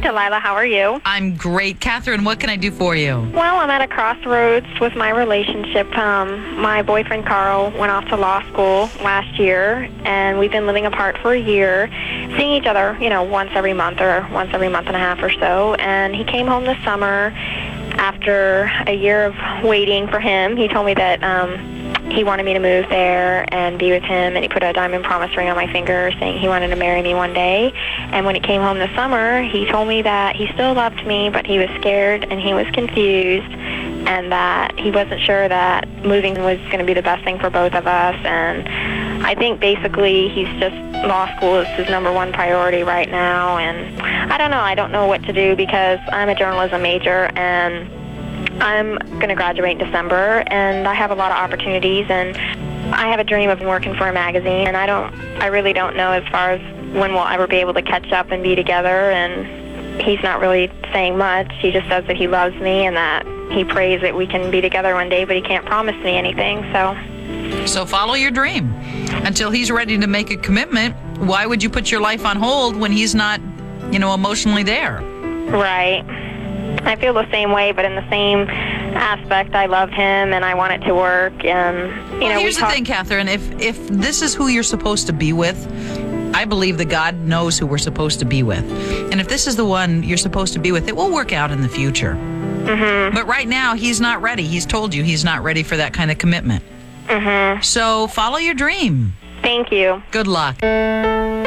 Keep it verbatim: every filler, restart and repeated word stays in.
Delilah. How are you? I'm great. Catherine, what can I do for you? Well, I'm at a crossroads with my relationship. Um, my boyfriend, Carl, went off to law school last year, and we've been living apart for a year, seeing each other, you know, once every month or once every month and a half or so. And he came home this summer after a year of waiting for him. He told me that um, he wanted me to move there and be with him, and he put a diamond promise ring on my finger saying he wanted to marry me one day. And when he came home this summer, he told me that he still loved me, but he was scared and he was confused, and that he wasn't sure that moving was going to be the best thing for both of us. And I think basically he's just, law school is his number one priority right now. And I don't know. I don't know what to do because I'm a journalism major, and I'm going to graduate in December, and I have a lot of opportunities, and I have a dream of working for a magazine, and I don't, I really don't know as far as when we'll ever be able to catch up and be together. And he's not really saying much. He just says that he loves me and that he prays that we can be together one day, but he can't promise me anything. So, So follow your dream. Until he's ready to make a commitment, why would you put your life on hold when he's not, you know, emotionally there? Right. I feel the same way, but in the same aspect, I love him and I want it to work. And you well, know, here's we the talk- thing, Catherine. If if this is who you're supposed to be with, I believe that God knows who we're supposed to be with. And if this is the one you're supposed to be with, it will work out in the future. Mm-hmm. But right now, he's not ready. He's told you he's not ready for that kind of commitment. Mm-hmm. So follow your dream. Thank you. Good luck.